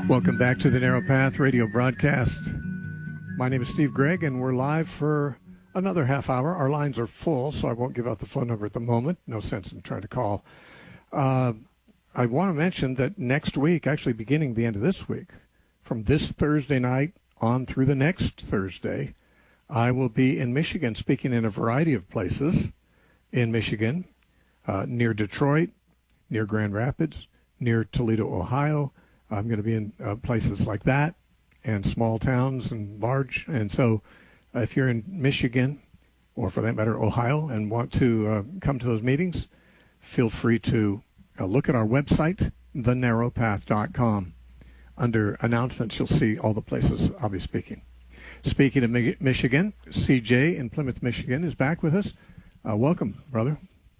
Welcome back to the Narrow Path radio broadcast. My name is Steve Gregg, and we're live for another half hour. Our lines are full, so I won't give out the phone number at the moment. No sense in trying to call. I want to mention that next week, actually beginning the end of this week, from this Thursday night on through the next Thursday, I will be in Michigan speaking in a variety of places in Michigan, near Detroit, near Grand Rapids, near Toledo, Ohio. I'm going to be in places like that and small towns and large. And so if you're in Michigan or, for that matter, Ohio and want to come to those meetings, feel free to look at our website, thenarrowpath.com. Under announcements, you'll see all the places I'll be speaking. Speaking of Michigan, CJ in Plymouth, Michigan is back with us. Welcome, brother.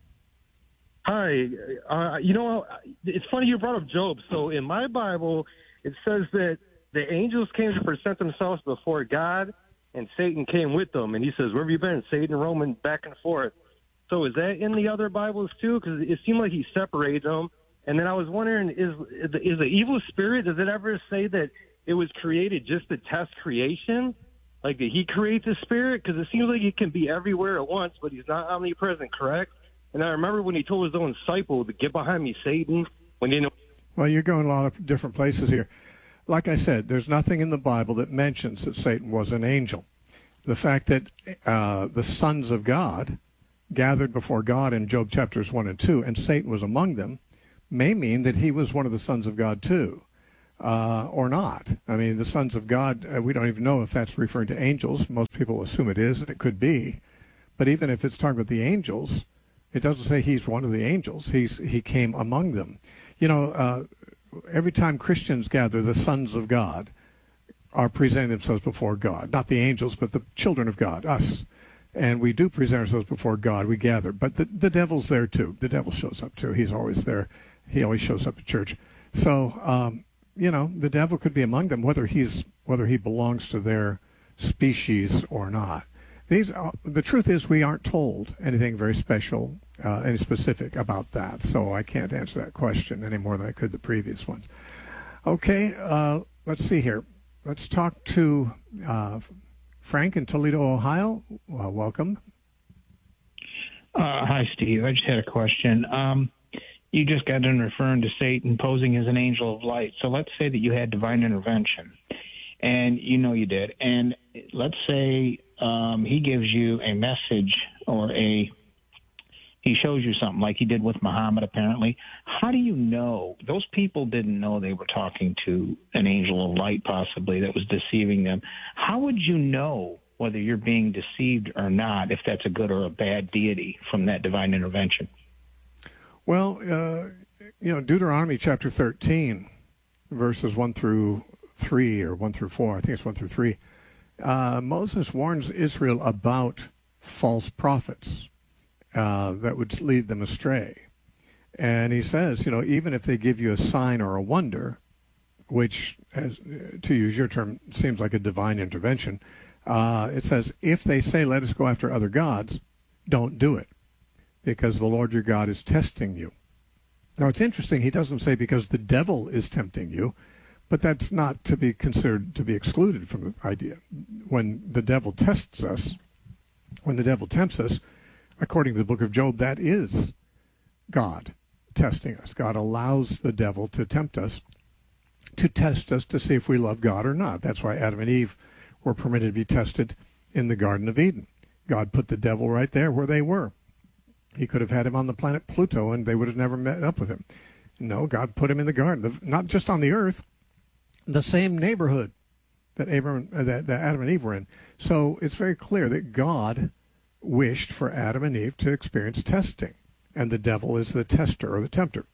Hi. It's funny you brought up Job. So in my Bible, it says that the angels came to present themselves before God, and Satan came with them. And he says, where have you been? Satan roaming back and forth. So is that in the other Bibles too? Because it seemed like he separated them. And then I was wondering, is the evil spirit, does it ever say that it was created just to test creation? Like, did he create the spirit? Because it seems like he can be everywhere at once, but he's not omnipresent, correct? And I remember when he told his own disciple to get behind me, Satan. Well, you're going a lot of different places here. Like I said, there's nothing in the Bible that mentions that Satan was an angel. The fact that the sons of God gathered before God in Job chapters 1 and 2, and Satan was among them, may mean that he was one of the sons of God too, or not. I mean, the sons of God, we don't even know if that's referring to angels. Most people assume it is, and it could be. But even if it's talking about the angels, it doesn't say he's one of the angels. He came among them. You know, every time Christians gather, the sons of God are presenting themselves before God. Not the angels, but the children of God, us. And we do present ourselves before God. We gather. But the devil's there, too. The devil shows up, too. He's always there. He always shows up at church. So, the devil could be among them, whether he belongs to their species or not. The truth is, we aren't told anything very special, any specific about that, so I can't answer that question any more than I could the previous ones. Okay, let's see here. Let's talk to Frank in Toledo, Ohio. Welcome. Hi, Steve. I just had a question. You just got done referring to Satan posing as an angel of light. So let's say that you had divine intervention, and you know you did, and let's say he gives you a message or he shows you something like he did with Muhammad, apparently. How do you know? Those people didn't know they were talking to an angel of light, possibly, that was deceiving them. How would you know whether you're being deceived or not, if that's a good or a bad deity from that divine intervention? Well, Deuteronomy chapter 13, verses 1 through 3, or 1 through 4, I think it's 1 through 3, Moses warns Israel about false prophets that would lead them astray. And he says, even if they give you a sign or a wonder, which, to use your term, seems like a divine intervention, it says, if they say, let us go after other gods, don't do it, because the Lord your God is testing you. Now, it's interesting, he doesn't say because the devil is tempting you, but that's not to be considered to be excluded from the idea. When the devil tests us, when the devil tempts us, according to the book of Job, that is God testing us. God allows the devil to tempt us, to test us to see if we love God or not. That's why Adam and Eve were permitted to be tested in the Garden of Eden. God put the devil right there where they were. He could have had him on the planet Pluto, and they would have never met up with him. No, God put him in the garden, not just on the earth, the same neighborhood that Adam and Eve were in. So it's very clear that God wished for Adam and Eve to experience testing, and the devil is the tester or the tempter.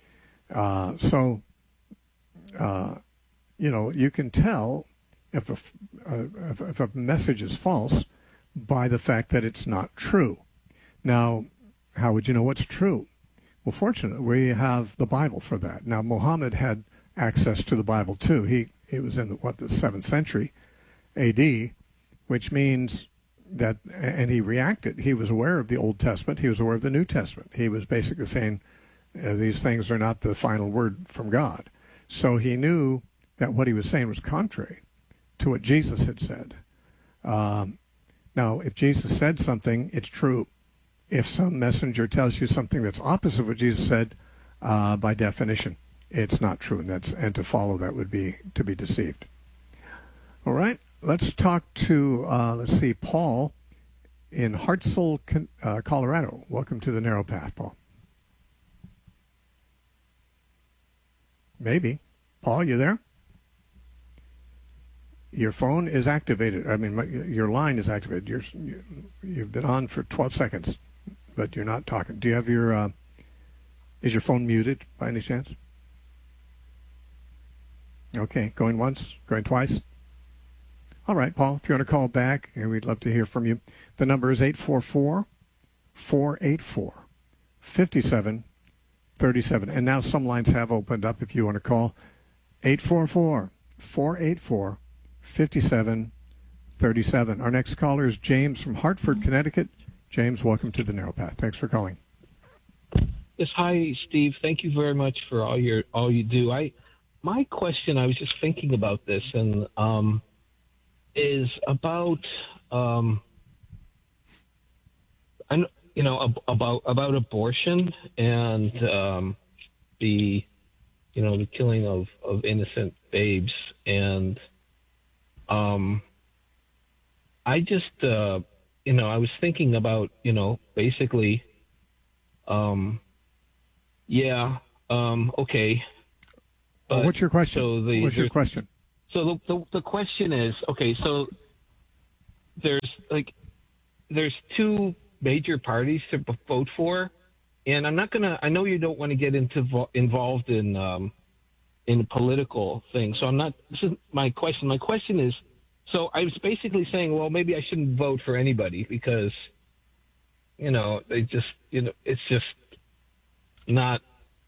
You can tell if a message is false by the fact that it's not true. Now, how would you know what's true? Well, fortunately, we have the Bible for that. Now, Muhammad had access to the Bible too. He was in the 7th century A.D., which means that, and he reacted. He was aware of the Old Testament. He was aware of the New Testament. He was basically saying these things are not the final word from God. So he knew that what he was saying was contrary to what Jesus had said. Now, if Jesus said something, it's true. If some messenger tells you something that's opposite of what Jesus said, by definition, it's not true, and to follow that would be to be deceived. All right, let's talk to Paul in Hartselle, Colorado. Welcome to the Narrow Path, Paul. Maybe. Paul, you there? Your phone is activated. I mean, your line is activated. You've been on for 12 seconds, but you're not talking. Do you have is your phone muted by any chance? Okay, going once, going twice. All right, Paul, if you want to call back, and we'd love to hear from you. The number is 844-484-5737. And now some lines have opened up if you want to call. 844-484-5737. Our next caller is James from Hartford, Connecticut. James, welcome to the Narrow Path. Thanks for calling. Yes, hi, Steve. Thank you very much for all you do. My question, I was just thinking about this, and is about about abortion and the killing of innocent babes, and I just I was thinking about basically okay. But, what's your question? What's your question? So the question is, okay, so there's two major parties to vote for, and I know you don't want to get involved in political things, so this is my question. My question is, so I was basically saying, well, maybe I shouldn't vote for anybody because, it's just not,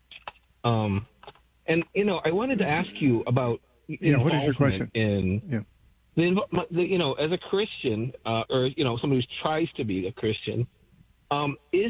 and I wanted to ask you about what is your question? As a Christian, or somebody who tries to be a Christian, is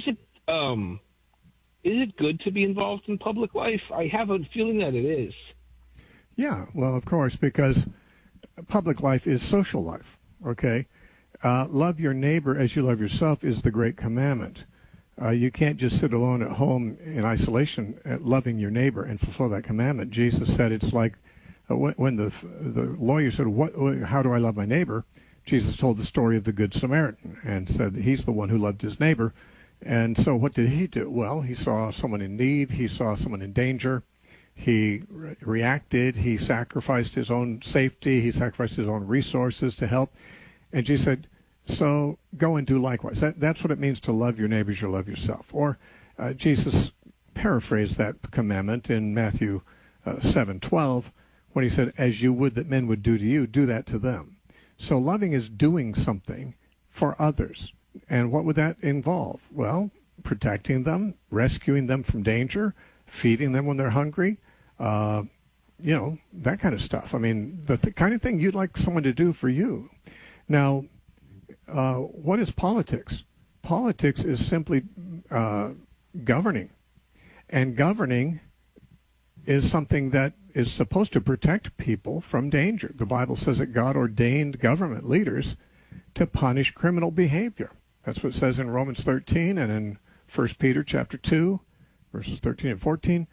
it good to be involved in public life? I have a feeling that it is. Yeah, well, of course, because public life is social life. Okay, love your neighbor as you love yourself is the great commandment. You can't just sit alone at home in isolation, loving your neighbor and fulfill that commandment. Jesus said it's like when the lawyer said, how do I love my neighbor? Jesus told the story of the Good Samaritan and said he's the one who loved his neighbor. And so what did he do? Well, he saw someone in need. He saw someone in danger. He reacted. He sacrificed his own safety. He sacrificed his own resources to help. And Jesus said, so go and do likewise. That's what it means to love your neighbor as you love yourself. Or Jesus paraphrased that commandment in Matthew 7:12 when he said, as you would that men would do to you, do that to them. So loving is doing something for others. And what would that involve? Well, protecting them, rescuing them from danger, feeding them when they're hungry, that kind of stuff. I mean, the kind of thing you'd like someone to do for you. Now, what is politics? Politics is simply governing. And governing is something that is supposed to protect people from danger. The Bible says that God ordained government leaders to punish criminal behavior. That's what it says in Romans 13 and in 1 Peter chapter 2, verses 13 and 14.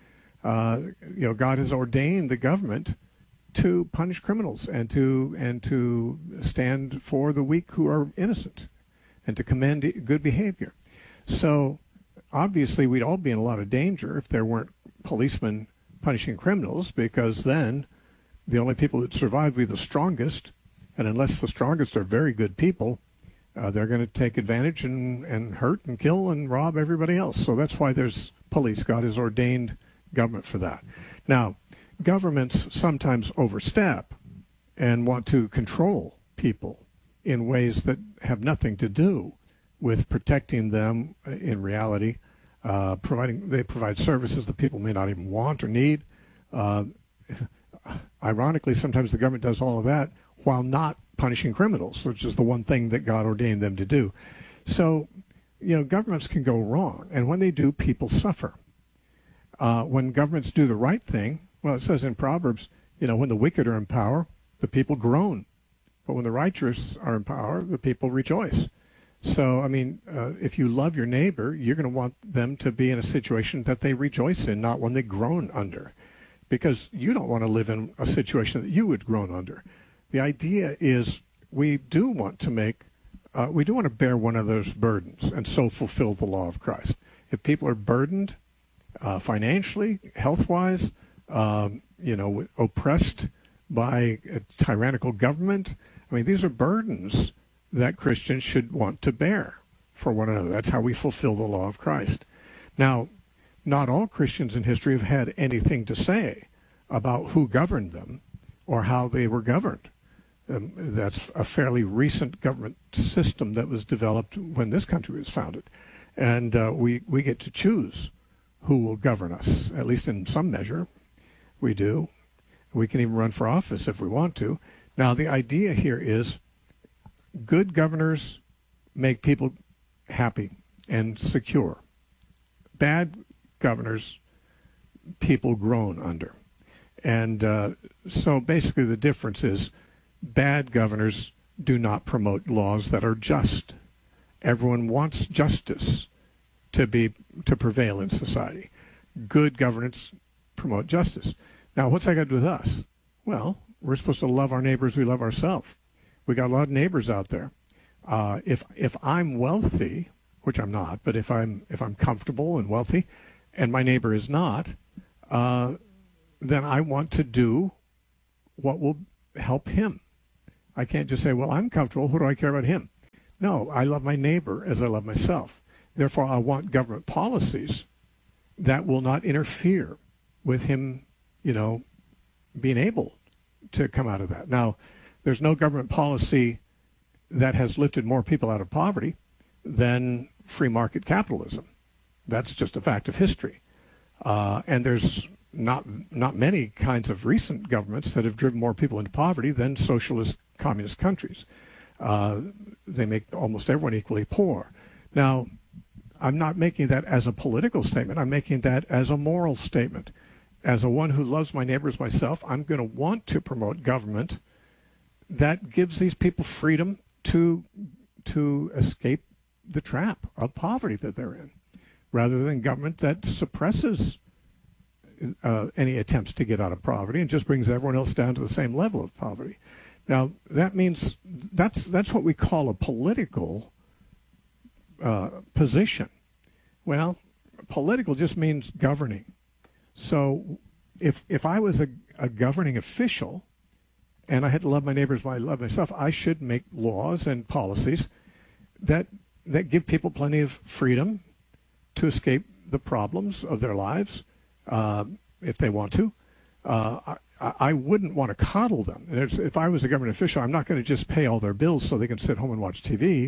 God has ordained the government to punish criminals and to stand for the weak who are innocent and to commend good behavior. So obviously we'd all be in a lot of danger if there weren't policemen punishing criminals, because then the only people that survive would be the strongest, and unless the strongest are very good people, they're going to take advantage and hurt and kill and rob everybody else. So that's why there's police. God has ordained government for that. Now, governments sometimes overstep and want to control people in ways that have nothing to do with protecting them in reality. They provide services that people may not even want or need. Ironically, sometimes the government does all of that while not punishing criminals, which is the one thing that God ordained them to do. So, governments can go wrong, and when they do, people suffer. When governments do the right thing, well, it says in Proverbs, when the wicked are in power, the people groan. But when the righteous are in power, the people rejoice. So, I mean, if you love your neighbor, you're going to want them to be in a situation that they rejoice in, not one they groan under. Because you don't want to live in a situation that you would groan under. The idea is we do want to bear one of those burdens and so fulfill the law of Christ. If people are burdened financially, health-wise, oppressed by a tyrannical government, I mean, these are burdens that Christians should want to bear for one another. That's how we fulfill the law of Christ. Now, not all Christians in history have had anything to say about who governed them or how they were governed. That's a fairly recent government system that was developed when this country was founded. And we get to choose who will govern us, at least in some measure. We do. We can even run for office if we want to. Now, the idea here is good governors make people happy and secure. Bad governors, people groan under. And so basically the difference is bad governors do not promote laws that are just. Everyone wants justice to prevail in society. Good governance promote justice. Now, what's that got to do with us? Well, we're supposed to love our neighbors, we love ourselves. We got a lot of neighbors out there. If I'm wealthy, which I'm not, but if I'm comfortable and wealthy, and my neighbor is not, then I want to do what will help him. I can't just say, well, I'm comfortable. What do I care about him? No, I love my neighbor as I love myself. Therefore, I want government policies that will not interfere with him, being able to come out of that. Now, there's no government policy that has lifted more people out of poverty than free market capitalism. That's just a fact of history. And there's not many kinds of recent governments that have driven more people into poverty than socialist communist countries. They make almost everyone equally poor. Now, I'm not making that as a political statement. I'm making that as a moral statement. As a one who loves my neighbors myself, I'm going to want to promote government that gives these people freedom to escape the trap of poverty that they're in, rather than government that suppresses any attempts to get out of poverty and just brings everyone else down to the same level of poverty. Now, that means that's what we call a political position. Well, political just means governing. So if I was a governing official and I had to love my neighbors as I love myself, I should make laws and policies that give people plenty of freedom to escape the problems of their lives if they want to. I wouldn't want to coddle them. If I was a government official, I'm not going to just pay all their bills so they can sit home and watch TV,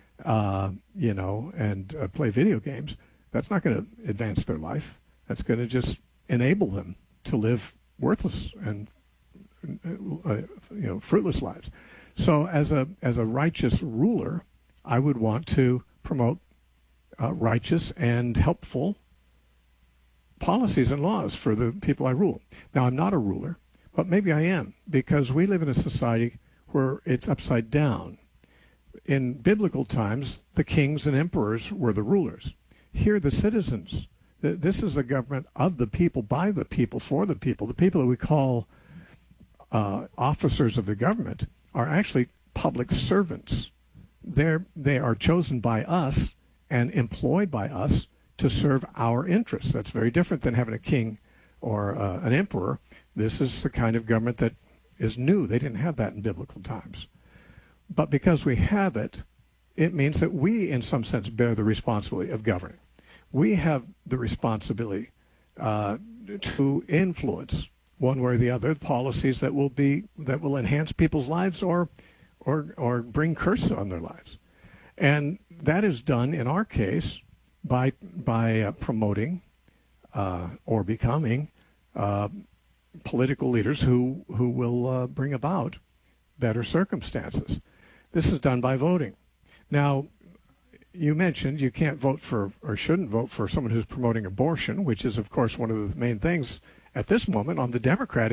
and play video games. That's not going to advance their life. That's going to just enable them to live worthless and fruitless lives. So as a righteous ruler, I would want to promote righteous and helpful policies and laws for the people I rule. Now, I'm not a ruler, but maybe I am, because we live in a society where it's upside down. In biblical times, the kings and emperors were the rulers. Here, the citizens. This is a government of the people, by the people, for the people. The people that we call officers of the government are actually public servants. They are chosen by us and employed by us to serve our interests. That's very different than having a king or an emperor. This is the kind of government that is new. They didn't have that in biblical times. But because we have it, it means that we, in some sense, bear the responsibility of governing. We have the responsibility to influence, one way or the other, policies that will enhance people's lives or bring curse on their lives. And that is done, in our case, by promoting or becoming political leaders who will bring about better circumstances. This is done by voting. Now, you mentioned you can't vote for or shouldn't vote for someone who's promoting abortion, which is, of course, one of the main things at this moment on the Democratic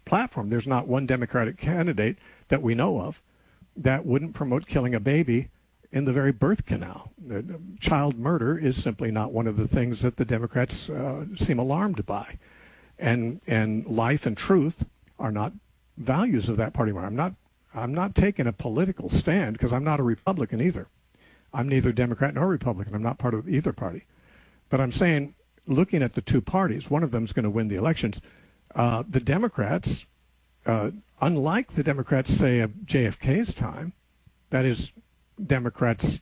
platform. There's not one Democratic candidate that we know of that wouldn't promote killing a baby in the very birth canal. Child murder is simply not one of the things that the Democrats seem alarmed by. And life and truth are not values of that party. I'm not taking a political stand because I'm not a Republican either. I'm neither Democrat nor Republican. I'm not part of either party. But I'm saying, looking at the two parties, one of them is going to win the elections. The Democrats, unlike the Democrats, say, of JFK's time, that is, Democrats,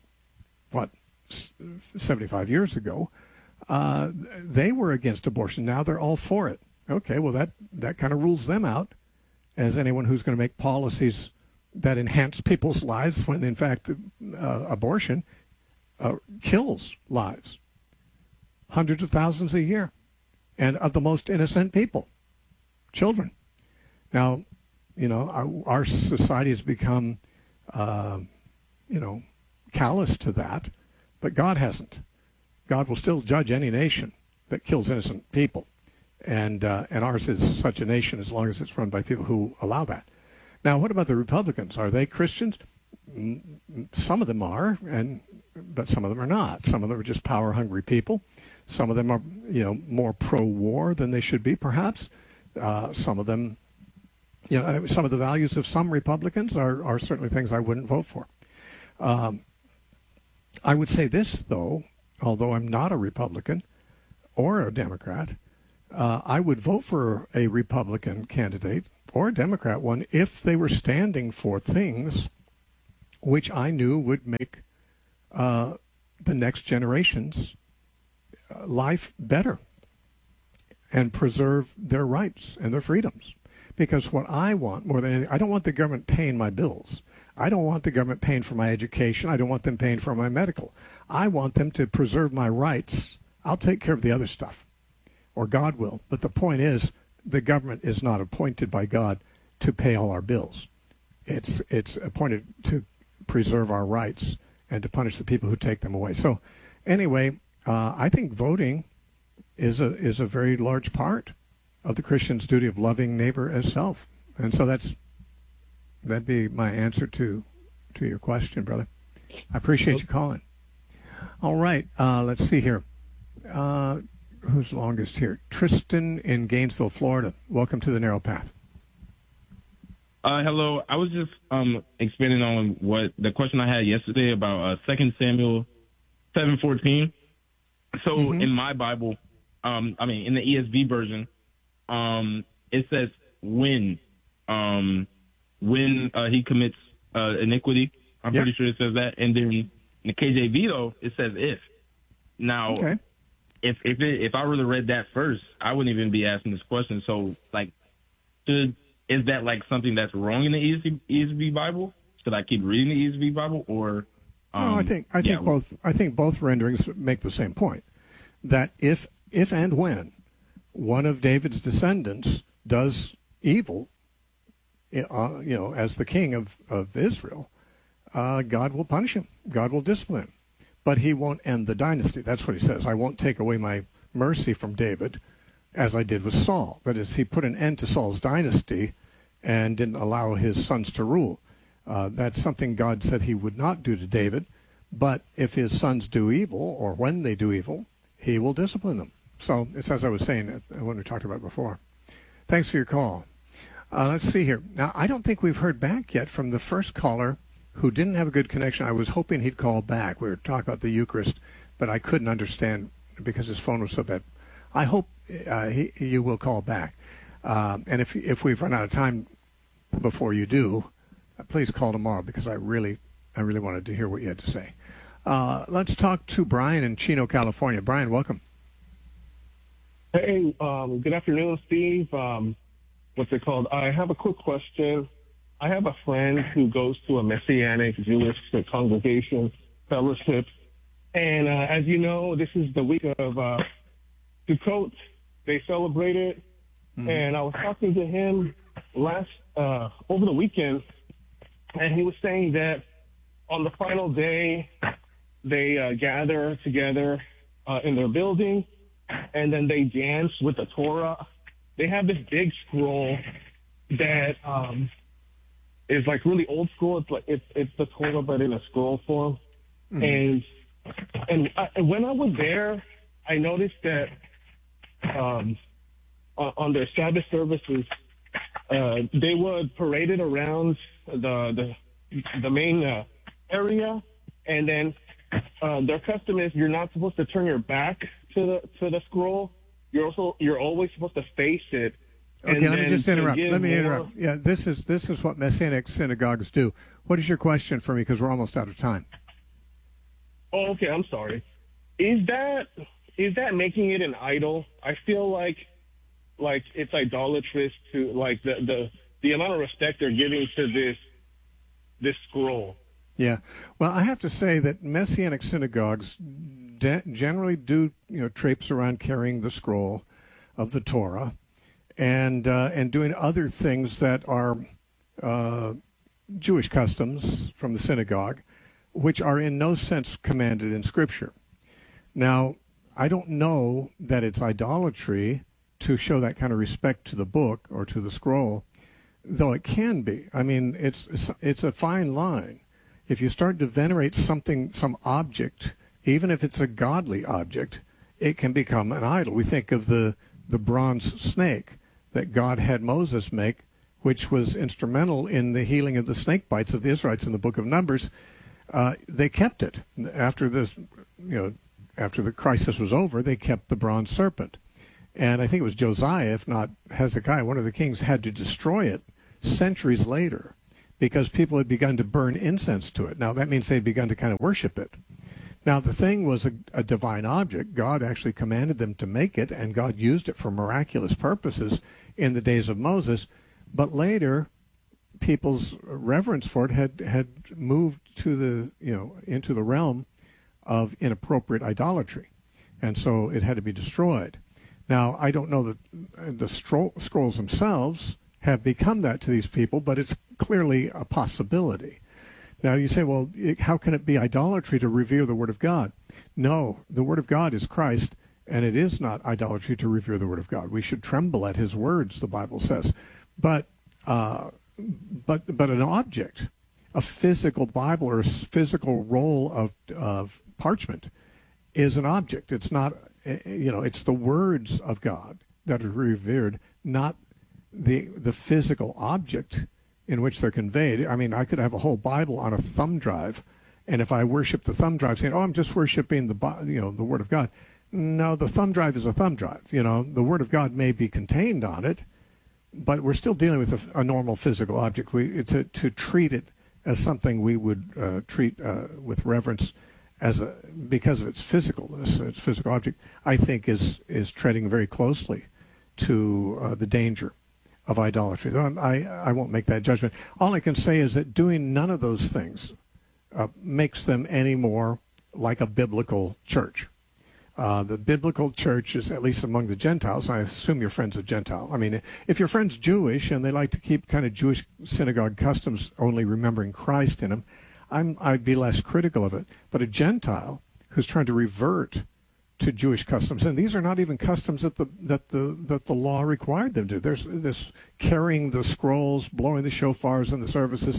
75 years ago, they were against abortion. Now they're all for it. Okay, well, that kind of rules them out as anyone who's going to make policies that enhance people's lives when, in fact, abortion kills lives. Hundreds of thousands a year, and of the most innocent people, children. Now, our society has become, callous to that, but God hasn't. God will still judge any nation that kills innocent people, and ours is such a nation as long as it's run by people who allow that. Now, what about the Republicans? Are they Christians? Some of them are, but some of them are not. Some of them are just power-hungry people. Some of them are, more pro-war than they should be, perhaps. Some of them, some of the values of some Republicans are certainly things I wouldn't vote for. I would say this, though, although I'm not a Republican or a Democrat, I would vote for a Republican candidate or a Democrat one if they were standing for things which I knew would make the next generation's life better and preserve their rights and their freedoms. Because what I want more than anything, I don't want the government paying my bills. I don't want the government paying for my education. I don't want them paying for my medical. I want them to preserve my rights. I'll take care of the other stuff, or God will. But the point is, the government is not appointed by God to pay all our bills. It's appointed to preserve our rights and to punish the people who take them away. So anyway, I think voting is a very large part of the Christian's duty of loving neighbor as self. And so that'd be my answer to your question, brother. I appreciate you calling. All right, let's see here. Who's longest here? Tristan in Gainesville, Florida. Welcome to the Narrow Path. Hello. I was just expanding on what the question I had yesterday about 2 Samuel 7:14. So in my Bible, in the ESV version, it says when he commits iniquity. I'm pretty sure it says that. And then in the KJV, though, it says if. Now, if I would have read that first, I wouldn't even be asking this question. So, is that like something that's wrong in the ESV Bible? Should I keep reading the ESV Bible, or? No, I think both. I think both renderings make the same point. That if and when one of David's descendants does evil, as the king of Israel, God will punish him. God will discipline him. But he won't end the dynasty. That's what he says. I won't take away my mercy from David as I did with Saul. That is, he put an end to Saul's dynasty and didn't allow his sons to rule. That's something God said he would not do to David. But if his sons do evil, or when they do evil, he will discipline them. So it's as I was saying when we talked about before. Thanks for your call. Let's see here. Now, I don't think we've heard back yet from the first caller who didn't have a good connection. I was hoping he'd call back. We were talking about the Eucharist, but I couldn't understand because his phone was so bad. I hope you will call back. And if we've run out of time before you do, please call tomorrow because I really wanted to hear what you had to say. Let's talk to Brian in Chino, California. Brian, welcome. Hey, good afternoon, Steve. What's it called? I have a quick question. I have a friend who goes to a Messianic Jewish congregation fellowship, and as you know, this is the week of Sukkot. They celebrate it, and I was talking to him over the weekend, and he was saying that on the final day, they gather together in their building, and then they dance with the Torah. They have this big scroll, that is like really old school. It's like it's the Torah, but in a scroll form. And when I was there, I noticed that on their Sabbath services, they would parade it around the main area, and then their custom is you're not supposed to turn your back to the scroll. You're always supposed to face it. Okay, let me just interrupt. Let me interrupt. Yeah, this is what Messianic synagogues do. What is your question for me? Because we're almost out of time. Oh, okay. I'm sorry. Is that making it an idol? I feel like it's idolatrous to like the amount of respect they're giving to this scroll. Yeah. Well, I have to say that Messianic synagogues generally do traipse around carrying the scroll of the Torah, and doing other things that are Jewish customs from the synagogue, which are in no sense commanded in Scripture. Now, I don't know that it's idolatry to show that kind of respect to the book or to the scroll, though it can be. I mean, it's a fine line. If you start to venerate some object, even if it's a godly object, it can become an idol. We think of the bronze snake that God had Moses make, which was instrumental in the healing of the snake bites of the Israelites in the book of Numbers. They kept it after this, after the crisis was over. They kept the bronze serpent, and I think it was Josiah, if not Hezekiah, one of the kings, had to destroy it centuries later because people had begun to burn incense to it. Now that means they'd begun to kind of worship it. Now the thing was a divine object. God actually commanded them to make it, and God used it for miraculous purposes in the days of Moses. But later, people's reverence for it had moved to into the realm of inappropriate idolatry, and so it had to be destroyed. Now, I don't know that the scrolls themselves have become that to these people, but it's clearly a possibility. Now, you say, well, how can it be idolatry to revere the Word of God? No, the Word of God is Christ, and it is not idolatry to revere the Word of God. We should tremble at His words, the Bible says. But an object, a physical Bible or a physical roll of parchment, is an object. It's not, it's the words of God that are revered, not the physical object in which they're conveyed. I mean, I could have a whole Bible on a thumb drive, and if I worship the thumb drive, saying, "Oh, I'm just worshiping the Word of God," no, the thumb drive is a thumb drive. The Word of God may be contained on it, but we're still dealing with a normal physical object. To treat it as something we would treat with reverence because of its physicalness, its physical object, I think is treading very closely to the danger of idolatry. I won't make that judgment. All I can say is that doing none of those things makes them any more like a biblical church. The biblical church is, at least among the Gentiles, I assume your friend's a Gentile. I mean, if your friend's Jewish and they like to keep kind of Jewish synagogue customs, only remembering Christ in them, I'd be less critical of it. But a Gentile who's trying to revert to Jewish customs, and these are not even customs that the law required them to. There's this carrying the scrolls, blowing the shofars in the services,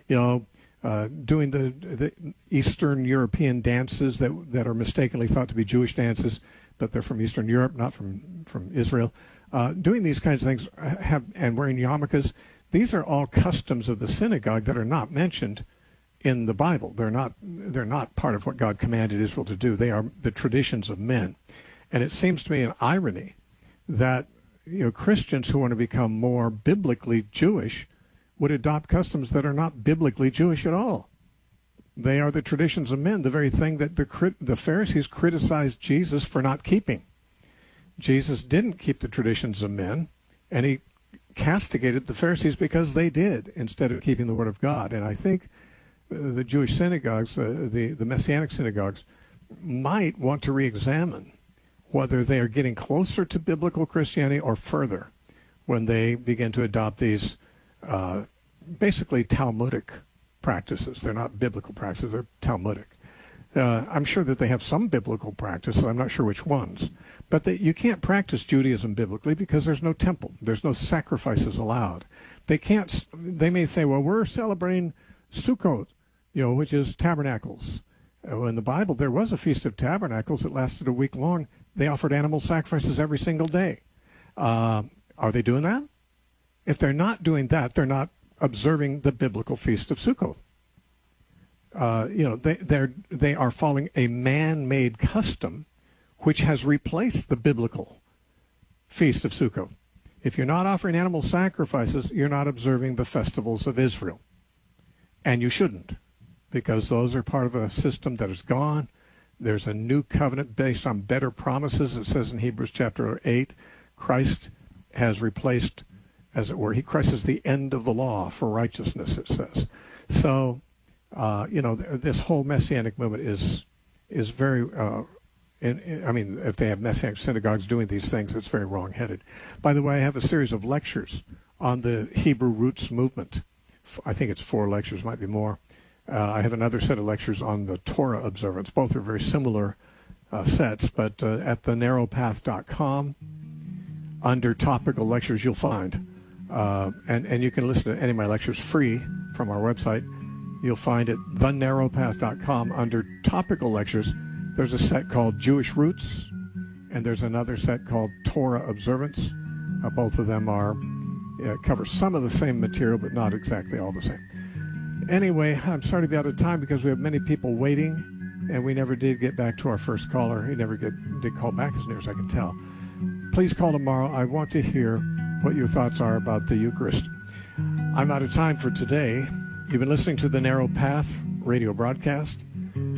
doing the Eastern European dances that are mistakenly thought to be Jewish dances, but they're from Eastern Europe, not from Israel. Doing these kinds of things and wearing yarmulkes, these are all customs of the synagogue that are not mentioned in the Bible. They're not part of what God commanded Israel to do. They are the traditions of men. And it seems to me an irony that Christians who want to become more biblically Jewish would adopt customs that are not biblically Jewish at all. They are the traditions of men, the very thing that the Pharisees criticized Jesus for not keeping. Jesus didn't keep the traditions of men, and he castigated the Pharisees because they did, instead of keeping the Word of God. And I think the Jewish synagogues, the Messianic synagogues, might want to re-examine whether they are getting closer to biblical Christianity or further when they begin to adopt these basically Talmudic practices. They're not biblical practices, they're Talmudic. I'm sure that they have some biblical practices, I'm not sure which ones. But you can't practice Judaism biblically because there's no temple. There's no sacrifices allowed. They can't. They may say, "Well, we're celebrating Sukkot, which is tabernacles." In the Bible, there was a Feast of Tabernacles that lasted a week long. They offered animal sacrifices every single day. Are they doing that? If they're not doing that, they're not observing the biblical Feast of Sukkot. They are following a man-made custom, which has replaced the biblical Feast of Sukkot. If you're not offering animal sacrifices, you're not observing the festivals of Israel. And you shouldn't, because those are part of a system that is gone. There's a new covenant based on better promises. It says in Hebrews chapter 8, Christ has replaced, as it were, Christ is the end of the law for righteousness, it says. So, this whole Messianic movement is very... if they have Messianic synagogues doing these things, it's very wrong-headed. By the way, I have a series of lectures on the Hebrew roots movement. I think it's 4 lectures, might be more. I have another set of lectures on the Torah observance. Both are very similar sets, but at thenarrowpath.com, under topical lectures, you'll find. And you can listen to any of my lectures free from our website. You'll find at thenarrowpath.com, under topical lectures, there's a set called Jewish Roots, and there's another set called Torah Observance. Both of them cover some of the same material, but not exactly all the same. Anyway, I'm sorry to be out of time because we have many people waiting, and we never did get back to our first caller. He never did call back, as near as I can tell. Please call tomorrow. I want to hear what your thoughts are about the Eucharist. I'm out of time for today. You've been listening to the Narrow Path radio broadcast.